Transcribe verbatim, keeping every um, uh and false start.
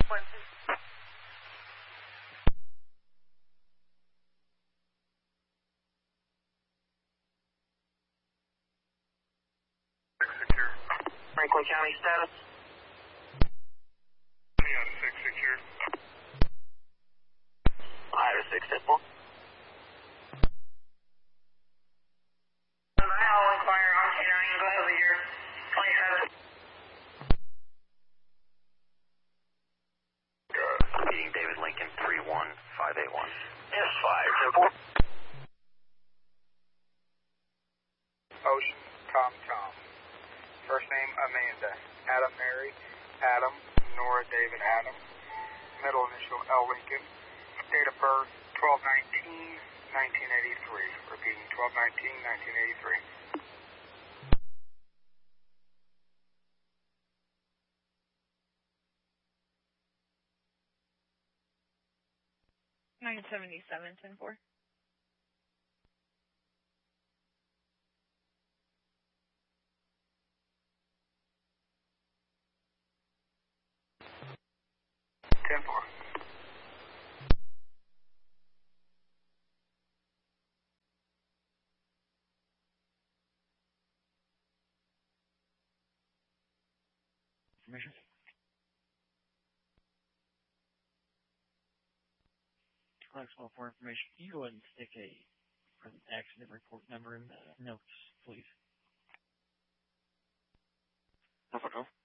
One, two. Secure. Franklin County status. Iota six secure. Iota six ten four. Now inquire on K nine, go ahead with your twenty-seven. Meeting David Lincoln three one five eight one. Yes, five ten four. Ocean Tom Tom. First name Amanda. Adam Mary. Adam. Nora David Adam. Middle initial L Lincoln. Date of birth twelve nineteen nineteen eighty-three. Repeating twelve nineteen nineteen eighty-three. nine seventy-seven ten four. ten four. Information. Clarksville for information. Can you go ahead and stick a present accident report number in the notes, please? No problem.